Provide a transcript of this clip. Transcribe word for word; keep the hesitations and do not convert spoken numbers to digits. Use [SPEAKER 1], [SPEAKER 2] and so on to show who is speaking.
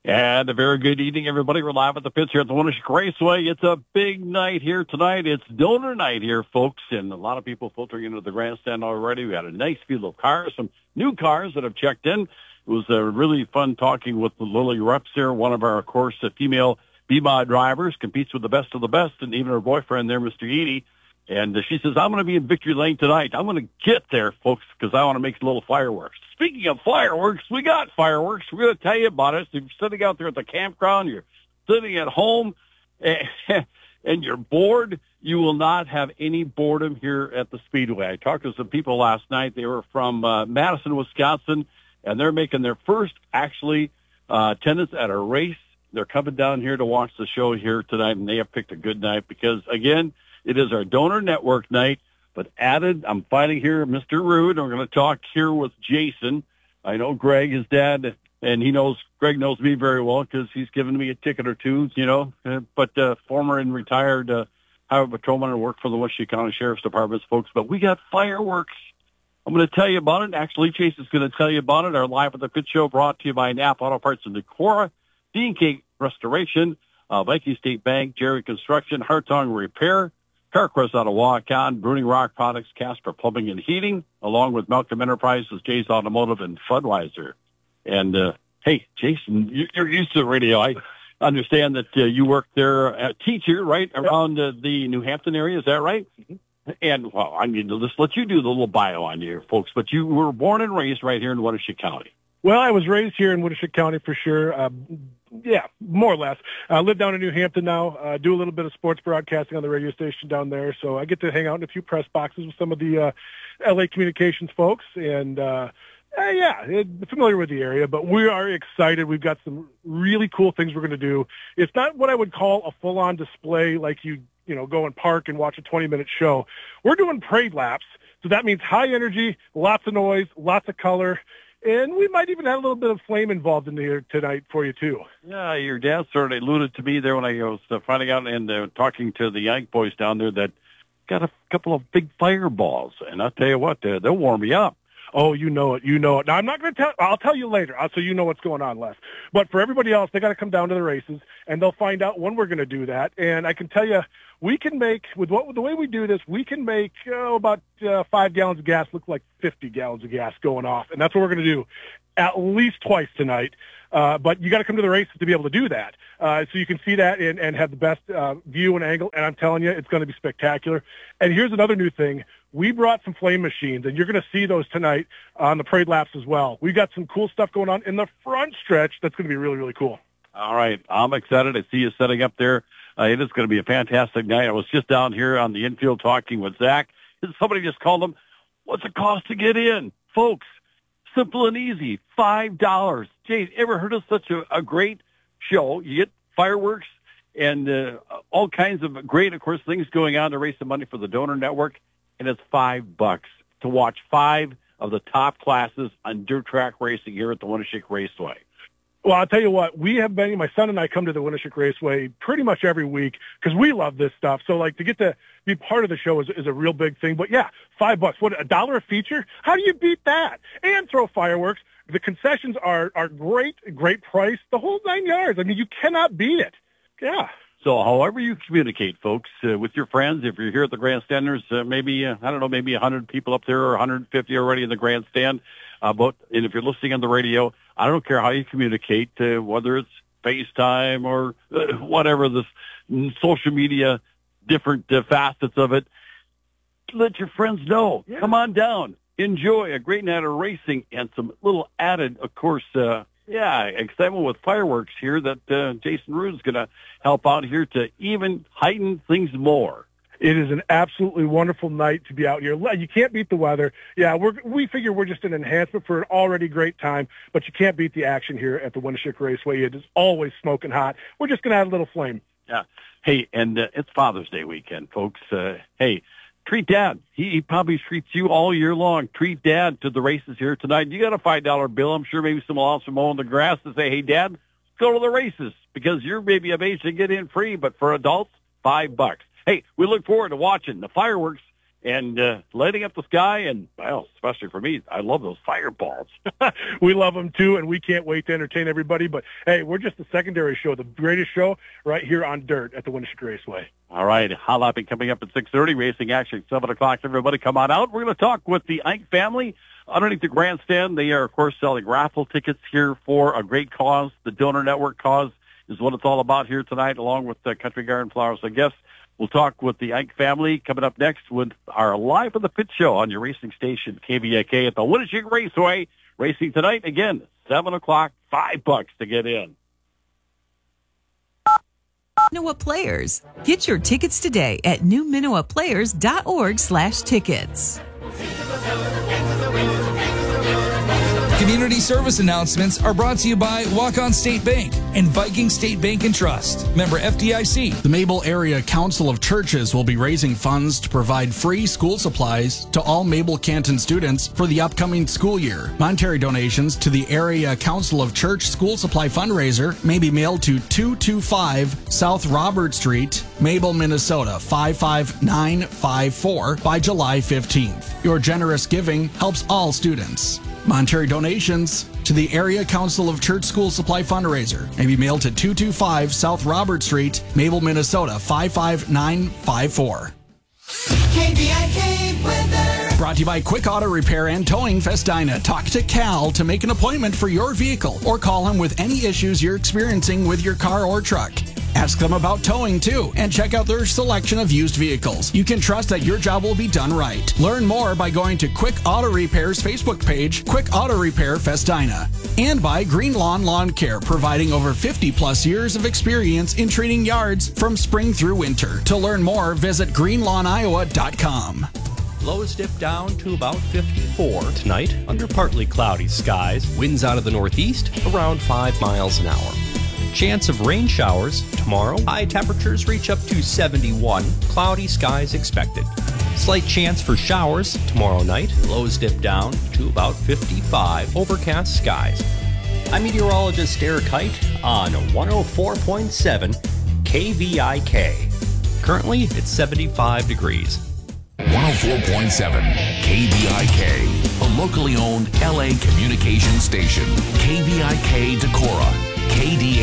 [SPEAKER 1] And a very good evening, everybody. We're live at the pits here at the Winnership Raceway. It's a big night here tonight. It's donor night here, folks, and a lot of people filtering into the grandstand already. We got a nice field of cars, some new cars that have checked in. It was uh, really fun talking with Lily Reps here, one of our, of course, uh, female B-Mod drivers, competes with the best of the best, and even her boyfriend there, Mister Edie. And uh, she says, I'm going to be in Victory Lane tonight. I'm going to get there, folks, because I want to make a little fireworks. Speaking of fireworks, we got fireworks. We're going to tell you about it. So if you're sitting out there at the campground, you're sitting at home, and, and you're bored, you will not have any boredom here at the Speedway. I talked to some people last night. They were from uh, Madison, Wisconsin, and they're making their first, actually, uh, attendance at a race. They're coming down here to watch the show here tonight, and they have picked a good night because, again, it is our donor network night, but added, I'm fighting here Mister Rude. We're going to talk here with Jason. I know Greg, his dad, and he knows, Greg knows me very well because he's given me a ticket or two, you know, but uh, former and retired uh, highway patrolman and worked for the Washington County Sheriff's Department, folks. But we got fireworks. I'm going to tell you about it. Actually, Chase is going to tell you about it. Our Live at the Pit Show brought to you by Napa Auto Parts and Decorah, D and K Restoration, uh, Viking State Bank, Jerry Construction, Hartong Repair, CarQuest out of Waukon, Bruning Rock Products, Casper Plumbing and Heating, along with Malcolm Enterprises, Jay's Automotive, and Budweiser. And, uh, hey, Jason, you're used to the radio. I understand that uh, you work there, uh, teacher, right, around uh, the New Hampton area. Is that right? Mm-hmm. And, well, I mean, let's let you do the little bio on you, folks. But you were born and raised right here in Winnership County.
[SPEAKER 2] Well, I was raised here in Winnership County for sure. Uh, yeah, more or less. I uh, live down in New Hampton now. Uh, do a little bit of sports broadcasting on the radio station down there. So I get to hang out in a few press boxes with some of the uh, L A Communications folks. And, uh, uh, yeah, it, familiar with the area. But we are excited. We've got some really cool things we're going to do. It's not what I would call a full-on display like you, you know, go and park and watch a twenty-minute show. We're doing parade laps. So that means high energy, lots of noise, lots of color. And we might even have a little bit of flame involved in here tonight for you, too.
[SPEAKER 1] Yeah, your dad sort of alluded to me there when I was uh, finding out and uh, talking to the Yank boys down there that got a couple of big fireballs. And I'll tell you what, uh, they'll warm you up.
[SPEAKER 2] Oh, you know it. You know it. Now, I'm not going to tell. I'll tell you later, I'll, so you know what's going on, Les. But for everybody else, they got to come down to the races, and they'll find out when we're going to do that. And I can tell you, we can make, with what with the way we do this, we can make oh, about uh, five gallons of gas look like fifty gallons of gas going off. And that's what we're going to do at least twice tonight. Uh, but you got to come to the races to be able to do that. Uh, so you can see that and, and have the best uh, view and angle. And I'm telling you, it's going to be spectacular. And here's another new thing. We brought some flame machines, and you're going to see those tonight on the parade laps as well. We've got some cool stuff going on in the front stretch that's going to be really, really cool.
[SPEAKER 1] All right. I'm excited to see you setting up there. Uh, it is going to be a fantastic night. I was just down here on the infield talking with Zach. Somebody just called him, what's it cost to get in? Folks, simple and easy, five dollars. Jay, ever heard of such a, a great show? You get fireworks and uh, all kinds of great, of course, things going on to raise some money for the donor network, and it's five bucks to watch five of the top classes on dirt track racing here at the Winnership Raceway.
[SPEAKER 2] Well, I'll tell you what, we have been, my son and I come to the Winnership Raceway pretty much every week because we love this stuff. So, like, to get to be part of the show is, is a real big thing. But, yeah, five bucks. What, a dollar a feature? How do you beat that? And throw fireworks. The concessions are, are great, great price, the whole nine yards. I mean, you cannot beat it. Yeah.
[SPEAKER 1] So however you communicate, folks, uh, with your friends, if you're here at the grandstanders, uh, maybe, uh, I don't know, maybe one hundred people up there or one hundred fifty already in the grandstand. Uh, but, and if you're listening on the radio, I don't care how you communicate, uh, whether it's FaceTime or uh, whatever, this social media, different uh, facets of it. Let your friends know. Yeah. Come on down. Enjoy a great night of racing and some little added, of course, uh, yeah, excitement with fireworks here that uh, Jason Rude's going to help out here to even heighten things more.
[SPEAKER 2] It is an absolutely wonderful night to be out here. You can't beat the weather. Yeah, we're, we figure we're just an enhancement for an already great time, but you can't beat the action here at the Winnership Raceway. It is always smoking hot. We're just going to add a little flame.
[SPEAKER 1] Yeah. Hey, and uh, it's Father's Day weekend, folks. Uh, hey, treat Dad. He, he probably treats you all year long. Treat Dad to the races here tonight. You got a five dollar bill. I'm sure maybe someone else will mow in the grass and say, hey, Dad, let's go to the races because you're maybe of age to get in free, but for adults, five bucks. Hey, we look forward to watching the fireworks and uh, lighting up the sky. And, well, especially for me, I love those fireballs.
[SPEAKER 2] We love them, too, and we can't wait to entertain everybody. But, hey, we're just the secondary show, the greatest show right here on dirt at the Winnebago Raceway.
[SPEAKER 1] All right, hot lapping coming up at six thirty, racing action seven o'clock. Everybody come on out. We're going to talk with the Ike family underneath the grandstand. They are, of course, selling raffle tickets here for a great cause. The Donor Network cause is what it's all about here tonight, along with the Country Garden Flowers. I guess we'll talk with the Ike family coming up next with our Live of the Pit show on your racing station, K V I K, at the Winnebago Raceway. Racing tonight, again, seven o'clock, five bucks to get in.
[SPEAKER 3] Minowa Players. Get your tickets today at new minowa players dot org slash tickets.
[SPEAKER 4] Community service announcements are brought to you by Walk-On State Bank and Viking State Bank and Trust. Member F D I C.
[SPEAKER 5] The Mabel Area Council of Churches will be raising funds to provide free school supplies to all Mabel Canton students for the upcoming school year. Monetary donations to the Area Council of Church School Supply Fundraiser may be mailed to two two five South Robert Street, Mabel, Minnesota five five nine five four by July fifteenth. Your generous giving helps all students. Monetary donations to the Area Council of Church School Supply Fundraiser may be mailed to two two five South Robert Street, Mabel, Minnesota five five nine five four.
[SPEAKER 6] K V I K weather.
[SPEAKER 5] Brought to you by Quick Auto Repair and Towing Festina. Talk to Cal to make an appointment for your vehicle or call him with any issues you're experiencing with your car or truck. Ask them about towing, too, and check out their selection of used vehicles. You can trust that your job will be done right. Learn more by going to Quick Auto Repair's Facebook page, Quick Auto Repair Festina. And by Green Lawn Lawn Care, providing over fifty plus years of experience in treating yards from spring through winter. To learn more, visit green lawn iowa dot com.
[SPEAKER 7] Lows dip down to about fifty-four tonight under partly cloudy skies. Winds out of the northeast around five miles an hour. Chance of rain showers tomorrow. High temperatures reach up to seventy-one. Cloudy skies expected. Slight chance for showers tomorrow night. Lows dip down to about fifty-five. Overcast skies. I'm meteorologist Eric Height on one oh four point seven K V I K. Currently, it's seventy-five degrees.
[SPEAKER 8] one oh four point seven K V I K, a locally owned L A communication station. K V I K Decorah, K D